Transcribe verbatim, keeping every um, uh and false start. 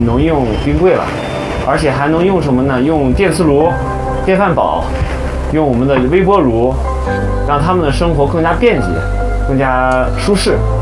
能用冰柜了，而且还能用什么呢？用电磁炉、电饭煲，用我们的微波炉，让他们的生活更加便捷、更加舒适。